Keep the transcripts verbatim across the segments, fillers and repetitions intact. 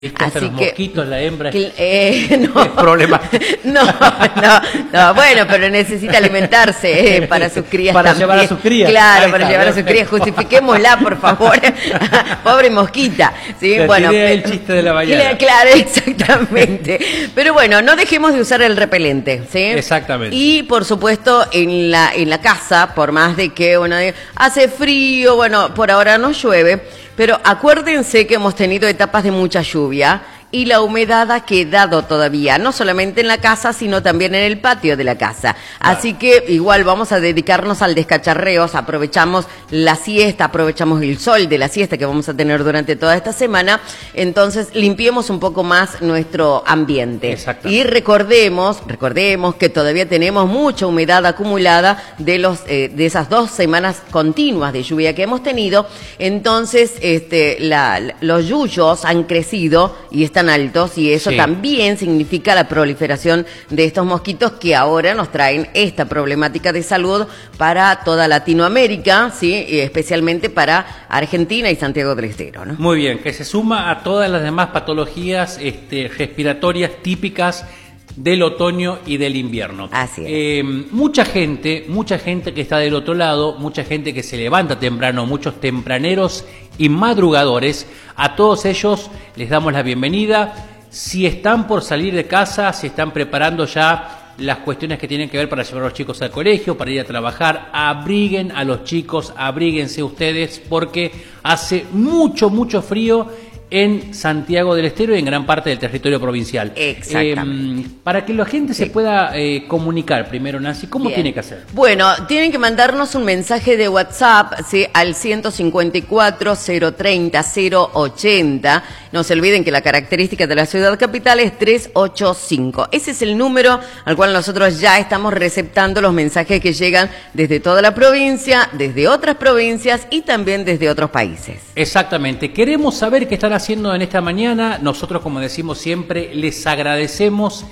Así los que, mosquitos, la hembra que, eh, no, es problemático. No, no, no, bueno, pero necesita alimentarse eh, para sus crías Para también. llevar a sus crías. Claro, Ahí para está, llevar a sus crías. Justifiquémosla, por favor. Pobre mosquita. ¿Sí? Te Bueno, tiré el chiste de la mañana. Claro, exactamente. Pero bueno, no dejemos de usar el repelente, ¿sí? Exactamente. Y por supuesto, en la, en la casa, por más de que bueno, hace frío, bueno, por ahora no llueve, pero acuérdense que hemos tenido etapas de mucha lluvia y la humedad ha quedado todavía, no solamente en la casa, sino también en el patio de la casa. Claro. Así que igual vamos a dedicarnos al descacharreo, aprovechamos la siesta, aprovechamos el sol de la siesta que vamos a tener durante toda esta semana, entonces limpiemos un poco más nuestro ambiente. Y recordemos, recordemos que todavía tenemos mucha humedad acumulada de los eh, de esas dos semanas continuas de lluvia que hemos tenido, entonces este, la, los yuyos han crecido y están altos y eso sí. También significa la proliferación de estos mosquitos que ahora nos traen esta problemática de salud para toda Latinoamérica, sí, y especialmente para Argentina y Santiago del Estero, ¿no? Muy bien, que se suma a todas las demás patologías este, respiratorias típicas del otoño y del invierno. Así es. Eh, mucha gente, mucha gente que está del otro lado, mucha gente que se levanta temprano, muchos tempraneros y madrugadores, a todos ellos les damos la bienvenida. Si están por salir de casa, si están preparando ya las cuestiones que tienen que ver para llevar a los chicos al colegio, para ir a trabajar, abriguen a los chicos, abríguense ustedes, porque hace mucho, mucho frío en Santiago del Estero y en gran parte del territorio provincial. Exactamente. Eh, para que la gente sí. se pueda eh, comunicar primero, Nancy, ¿cómo Bien. tiene que hacer? Bueno, tienen que mandarnos un mensaje de WhatsApp, ¿sí? Al ciento cincuenta y cuatro, cero treinta, cero ochenta. No se olviden que la característica de la ciudad capital es tres ocho cinco. Ese es el número al cual nosotros ya estamos receptando los mensajes que llegan desde toda la provincia, desde otras provincias y también desde otros países. Exactamente. Queremos saber qué están haciendo en esta mañana. Nosotros, como decimos siempre, les agradecemos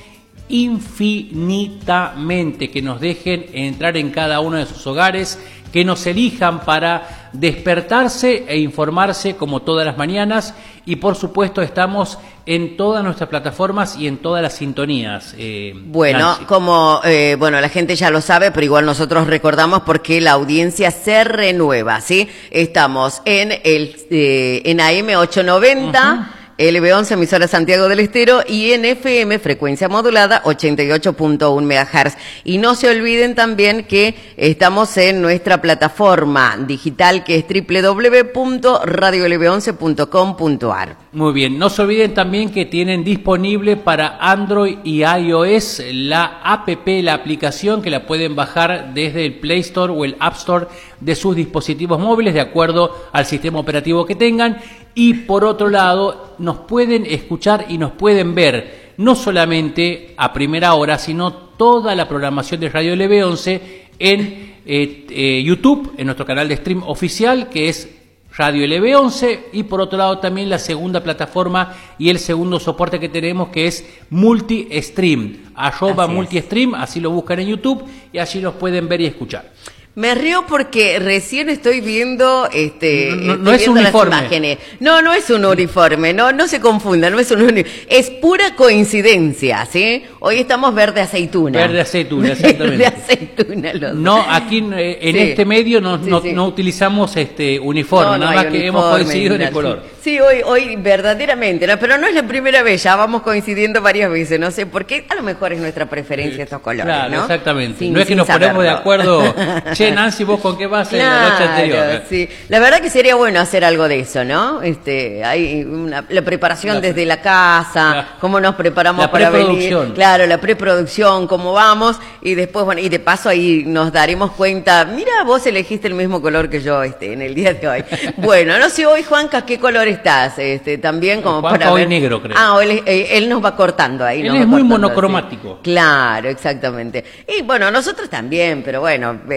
infinitamente que nos dejen entrar en cada uno de sus hogares, que nos elijan para despertarse e informarse como todas las mañanas, y por supuesto estamos en todas nuestras plataformas y en todas las sintonías. Eh, bueno, Nancy. como eh, bueno la gente ya lo sabe, pero igual nosotros recordamos porque la audiencia se renueva, ¿sí? Estamos en el eh, en A M ochocientos noventa. Uh-huh. L B once, emisora Santiago del Estero, y en F M, frecuencia modulada, ochenta y ocho punto uno megahertz. Y no se olviden también que estamos en nuestra plataforma digital, que es doble u doble u doble u punto radio l b once punto com punto a r. Muy bien, no se olviden también que tienen disponible para Android y iOS la app, la aplicación, que la pueden bajar desde el Play Store o el App Store de sus dispositivos móviles, de acuerdo al sistema operativo que tengan. Y por otro lado, nos pueden escuchar y nos pueden ver, no solamente a primera hora, sino toda la programación de Radio L B once en eh, eh, YouTube, en nuestro canal de stream oficial, que es Radio L B once, y por otro lado también la segunda plataforma y el segundo soporte que tenemos, que es Multistream, arroba Multistream, así lo buscan en YouTube y allí los pueden ver y escuchar. Me río porque recién estoy viendo, este, no, no, estoy no es viendo uniforme. Las imágenes. No, no es un uniforme, no, no se confundan, no es un uniforme. Es pura coincidencia, ¿sí? Hoy estamos verde aceituna. Verde aceituna, exactamente. Verde aceituna. Los... No, aquí en sí. este medio no, sí, no, sí. no utilizamos este uniforme, no, no nada más que hemos coincidido en el color. Sí, hoy, hoy verdaderamente, ¿no? Pero no es la primera vez, ya vamos coincidiendo varias veces, no sé por qué, a lo mejor es nuestra preferencia estos colores, claro, ¿no? Exactamente. Sin, no es que nos saberlo. ponemos de acuerdo, che, Nancy, vos con qué vas claro, en la noche anterior. Sí, la verdad que sería bueno hacer algo de eso, ¿no? Este, hay una, la preparación la, desde la casa, la, cómo nos preparamos la para venir. Claro, la preproducción, cómo vamos, y después, bueno, y de paso ahí nos daremos cuenta, mira, vos elegiste el mismo color que yo, este, en el día de hoy. Bueno, no sé hoy, Juanca, ¿qué color estás? Este, también como Juanca para hoy ver... negro, creo. Ah, él, él nos va cortando ahí. Él es muy monocromático. Sí. Claro, exactamente. Y bueno, nosotros también, pero bueno, eh, por ahí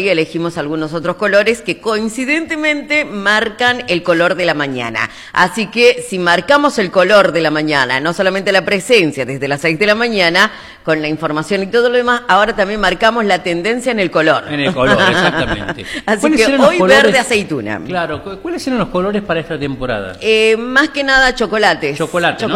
hoy elegimos algunos otros colores que coincidentemente marcan el color de la mañana. Así que si marcamos el color de la mañana, no solamente la presencia desde las seis de la mañana, con la información y todo lo demás, ahora también marcamos la tendencia en el color. En el color, exactamente. Así que hoy colores, verde aceituna. Claro, ¿cuáles eran los colores para esta temporada? Eh, más que nada chocolate. Chocolate, ¿no?